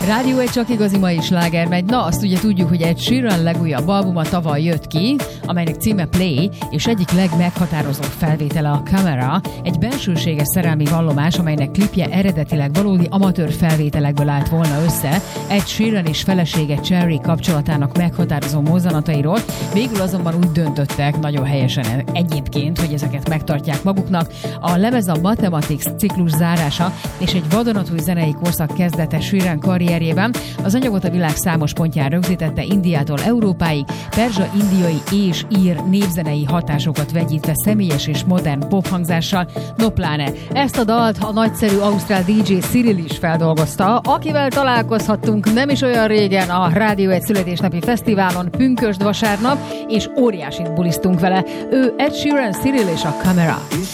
Rádió egy csak igazi mai sláger megy. Na, azt ugye tudjuk, hogy Ed Sheeran legújabb albuma tavaly jött ki, amelynek címe Play, és egyik legmeghatározóbb felvétele a Camera, egy bensőséges szerelmi vallomás, amelynek klipje eredetileg valódi amatőr felvételekből állt volna össze, Ed Sheeran és felesége Cherry kapcsolatának meghatározó mozzanatairól. Végül azonban úgy döntöttek, nagyon helyesen egyébként, hogy ezeket megtartják maguknak. A lemez a Mathematics ciklus zárása és egy vadonatúj zenei korszak kezdete Sheeran karrierjében. Az anyagot a világ számos pontján rögzítette, Indiától Európáig, perzsa, indiai és ír népzenei hatásokat vegyítve személyes és modern pophangzással. No pláne, ezt a dalt a nagyszerű ausztrál DJ Cyril is feldolgozta, akivel találkozhattunk nem is olyan régen a Rádió egy születésnapi fesztiválon pünkösd vasárnap, és óriásit bulisztunk vele. Ő Ed Sheeran, Cyril és a Camera.